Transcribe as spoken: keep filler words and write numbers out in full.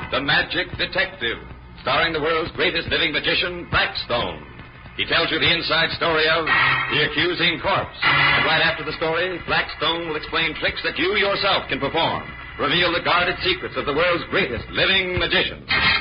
The Magic Detective, starring the world's greatest living magician, Blackstone. He tells you the inside story of The Accusing Corpse. And right after the story, Blackstone will explain tricks that you yourself can perform, reveal the guarded secrets of the world's greatest living magician.